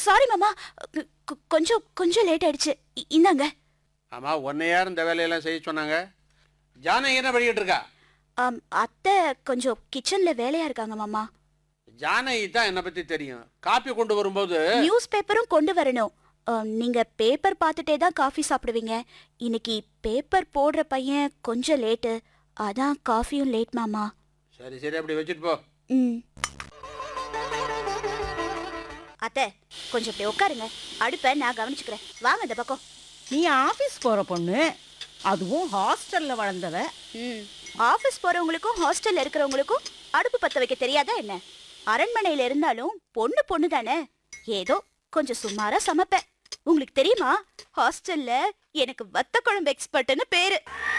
Sorry மாமா, கொஞ்சம் கொஞ்சம் லேட் ஆயிடுச்சு. இந்தாங்க. ஆமா, உன்னை யார் இந்த வேலையெல்லாம் செய்ய சொன்னாங்க? ஜானகி என்ன பண்ணிக்கிட்டு இருக்கா? அத்தை கொஞ்சம் கிச்சன்ல வேலையா இருக்காங்க மாமா. ஜானகி தான் என்னை பத்தி தெரியும். காப்பி கொண்டு வரும்போது நியூஸ் பேப்பரும் கொண்டு வரணும். நீங்க பேப்பர் பார்த்துட்டே தான் காஃபி சாப்பிடுவீங்க. இன்னைக்கு பேப்பர் போடுற பையன் கொஞ்சம் லேட்டு, அதான் காஃபியும் லேட் மாமா. சரி சரி, அப்படி வச்சுட்டு போ. அத்தை கொஞ்சம் இப்படி உட்காருங்க, அடுப்பை நான் கவனிச்சுக்கிறேன். வாங்க இந்த பக்கம். நீ ஆபீஸ் போற பொண்ணு, அதுவும் ஹாஸ்டல்ல வளர்ந்தவ. ஆபீஸ் போறவங்களுக்கும் ஹாஸ்டல்ல இருக்கிறவங்களுக்கும் அடுப்பு பத்த வைக்க தெரியாதா என்ன? அரண்மனையில இருந்தாலும் பொண்ணு பொண்ணு தானே. ஏதோ கொஞ்சம் சுமாரா சமைப்பேன். உங்களுக்கு தெரியுமா, ஹாஸ்டல்ல எனக்கு வத்த குழம்பு எக்ஸ்பர்ட்னு பேரு.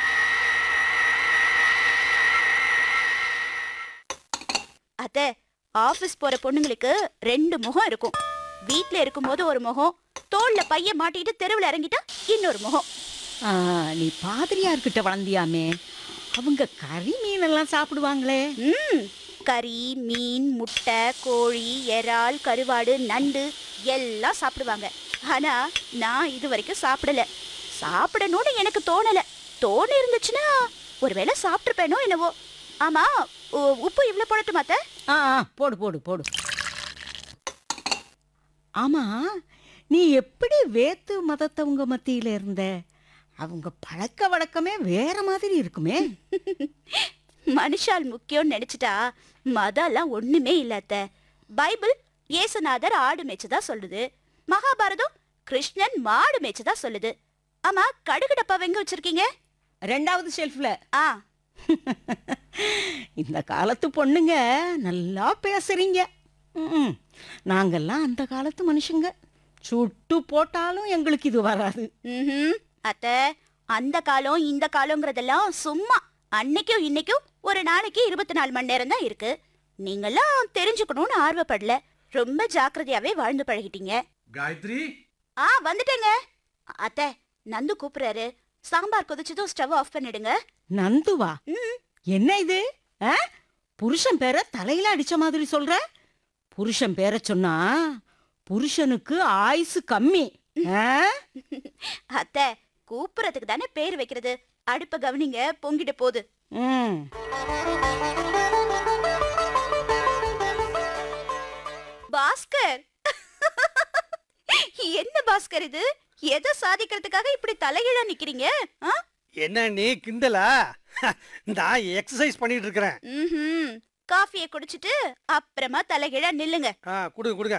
அத்தை, ஆபீஸ் போற பொண்ணுங்களுக்கு 2 முகம் இருக்கும். வீட்ல இருக்கும்போது ஒரு முகம், தோல்ல பைய மாட்டிட்டு தெருவில் இறங்கிட்டா இன்னொரு முகம். நீ பாதிரியார்கிட்ட வளர்ந்தியாமே, அவங்க கறி மீனெல்லாம் சாப்பிடுவாங்களே. கறி, மீன், முட்டை, கோழி, இறால், கருவாடு, நண்டு எல்லாம் சாப்பிடுவாங்க. ஆனா நான் இது வரைக்கும் சாப்பிடல. சாப்பிடணும்னு எனக்கு தோணல. தோணு இருந்துச்சுன்னா ஒருவேளை சாப்பிட்டுருப்பேனோ என்னவோ. ஆமா, உப்பு இவ்வளவு போடட்டுமா அத்தை? போடு போடு போடு. ஆமா, நீ எப்படி வேத்து மதத்தவங்க மத்தியில இருந்த? அவங்க பழக்க வழக்கமே வேற மாதிரி இருக்குமே. மனுஷால் முக்கியம்னு நினைச்சிட்டா மதம்லாம் ஒண்ணுமே இல்ல அத்தை. பைபிள் இயேசுநாதர் ஆடு மேய்ச்சதா சொல்லுது. மகாபாரதம் கிருஷ்ணன் மாடு மேய்ச்சதா சொல்லுது. ஆமா, கடுகு டப்பா எங்க வச்சிருக்கீங்க? 2வது ஷெல்ஃப்ல. இந்த காலத்து பொண்ணுங்க நல்லா பேசுறீங்க. நாங்கெல்லாம் அந்த காலத்து மனுஷங்க. சுட்டு போட்டாலும் எங்களுக்கு இது வராது. அத்தை, அந்த காலம் இந்த காலங்கிறதெல்லாம் சும்மா. அன்னைக்கும் இன்னைக்கும் ஒரு நாளைக்கு 24 மணி நேரம் தான் இருக்கு. நீங்கெல்லாம் தெரிஞ்சுக்கணும்னு ஆர்வப்படல. ரொம்ப ஜாக்கிரதையாவே வாழ்ந்து பழகிட்டீங்க. காயத்ரி, வந்துட்டேங்க. அத்தை, நந்து கூப்பிடுறாரு. சாம்பார் கொதிச்சதும் ஸ்டவ் ஆஃப் பண்ணிடுங்க. நந்துவா? என்ன இது? புருஷன் பேரை தலையில அடிச்ச மாதிரி சொல்ற? புருஷன் பேரை சொன்னா புருஷனுக்கு ஆயுசு கம்மி. அத்தை, கூப்பிடுறதுக்கு தானே பேர் வைக்கிறது. அடுப்ப கவனிங்க, பொங்கிட போகுது. பாஸ்கர், என்ன பாஸ்கர் இது? எதை சாதிக்கிறதுக்காக இப்படி தலைகீழா நிக்கிறீங்க? என்ன நீ கிண்டலா? நான் எக்ஸசைஸ் பண்ணிட்டு இருக்கறேன். காஃபியை குடிச்சிட்டு அப்புறமா தலைகீழா நில்லுங்க. குடுங்க குடுங்க.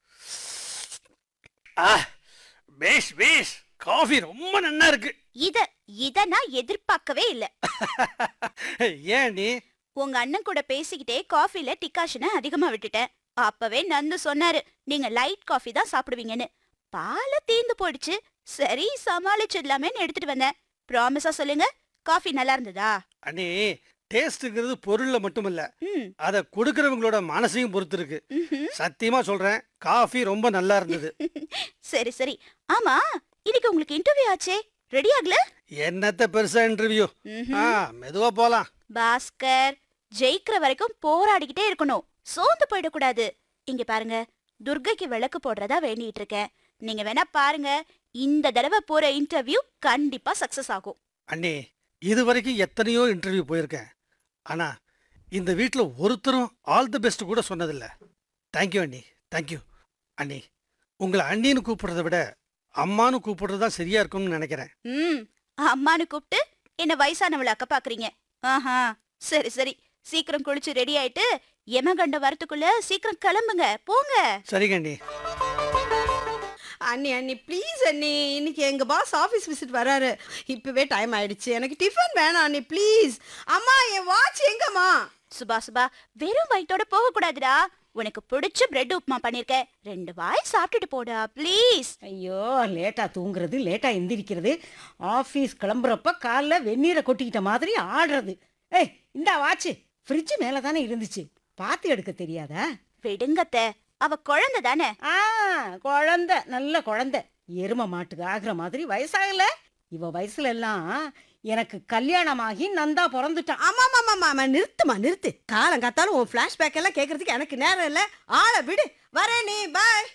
பேஷ் பேஷ், காஃபி ரொம்ப நல்லா இருக்கு. இத நான் எதிர்பார்க்கவே இல்ல. ஏன் நீ? உங்க அண்ணன் கூட பேசிக்கிட்டே காஃபில டிகாஷனை அதிகமா விட்டுட்டேன். அப்பவே நந்து சொன்னாரு, நீங்க லைட் காஃபி தான் சாப்பிடுவீங்கன்னு. பால தீந்து போயிடுச்சு. சரி, சமாளிச்சிடலாமேன்னு எடுத்துட்டு வந்தேன். ப்ராமிஸா சொல்லுங்க, காஃபி நல்லா இருந்ததா? அண்ணே, டேஸ்ட்ங்கிறது பொருள்ல மட்டும் இல்ல, அத கொடுக்கறவங்களோட மனசையும் பொறுத்து இருக்கு. சத்தியமா சொல்றேன், காஃபி ரொம்ப நல்லா இருந்தது. சரி சரி. ஆமா, இன்னைக்கு உங்களுக்கு இன்டர்வியூ ஆச்சே, ரெடி ஆகல? என்னத்த பெருசா இன்டர்வியூ? மெதுவா போலாம். பாஸ்கர், ஜெயிக்கிற வரைக்கும் போராடிக்கிட்டே இருக்கணும். சோர்ந்து போயிடக்கூடாது. இங்க பாருங்க, துர்கைக்கு விளக்கு போடுறதா வேண்டிட்டு இருக்கேன். நீங்க வேணா பாருங்க, இந்த தடவை போற இன்டர்வியூ கண்டிப்பா சக்சஸ் ஆகும். அண்ணே, இது வரைக்கும் எத்தனையோ இன்டர்வியூ போயிருக்கேன். ஆனா இந்த வீட்டுல ஒருத்தரும் ஆல் தி பெஸ்ட் கூட சொன்னதில்ல. தேங்க்யூ அண்ணி, தேங்க்யூ. அண்ணி, உங்களை அண்ணின்னு கூப்பிடுறத விட அம்மானு கூப்பிடுறதுதான் சரியா இருக்கும்னு நினைக்கிறேன். அம்மானு கூப்பிட்டு என்ன வயசானவள அக்க பாக்குறீங்க? சரி சரி, சீக்கிரம் குளிச்சு ரெடி ஆயிட்டு யமகண்ட வரத்துக்குள்ள சீக்கிரம் கிளம்புங்க, போங்க. சரிங்க அண்ணி. அண்ணி அண்ணி ப்ளீஸ் அண்ணி, இன்னைக்கு எங்க பாஸ் ஆஃபீஸ் விசிட் வராரு. இப்பவே டைம் ஆயிடுச்சு, எனக்கு டிஃபன் வேணாம் அண்ணி ப்ளீஸ். அம்மா, என் வாட்ச் எங்கம்மா? சுபா சுபா, வெறும் வயிற்றோட போக கூடாதுடா. உனக்கு பிடிச்ச பிரெட் உப்புமா பண்ணிருக்கேன், 2 வாய் சாப்பிட்டுட்டு போடா ப்ளீஸ். ஐயோ, லேட்டா தூங்குறது, லேட்டா எந்திரிக்கிறது, ஆஃபீஸ் கிளம்புறப்ப காலைல வெந்நீரை கொட்டிக்கிட்ட மாதிரி ஆடுறது. ஏய், இந்த வாட்ச் ஃப்ரிட்ஜ் மேல தானே இருந்துச்சு, பாத்து எடுக்க தெரியாதா? விடுங்கத்த, அவ குழந்தை தானே. குழந்தை, நல்ல குழந்தை. எரும மாட்டுக்கு ஆகுற மாதிரி வயசாகல. இவ வயசுல எல்லாம் எனக்கு கல்யாணமாகி நந்தா பிறந்துட்டான். ஆமா, நிறுத்துமா நிறுத்து. காலம் காத்தாலும் உன் பிளாஷ்பேக் எல்லாம் கேட்கறதுக்கு எனக்கு நேரம் இல்ல. ஆளை விடு, வரேன் நீ, பாய்.